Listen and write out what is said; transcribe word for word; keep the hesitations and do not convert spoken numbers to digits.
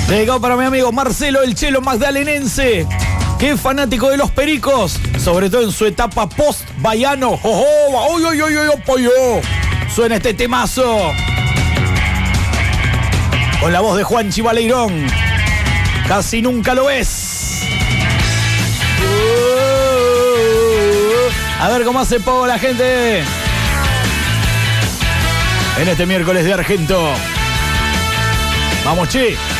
Dedicado para mi amigo Marcelo El Chelo Magdalenense, que es fanático de los Pericos, sobre todo en su etapa post-Baiano. ¡Oh, oh! ¡Ay, ay, ay, ay, pollo! Suena este temazo con la voz de Juanchi Baleirón. Casi nunca lo ves. Uh, a ver cómo hace poco la gente en este miércoles de Argento. Vamos, che.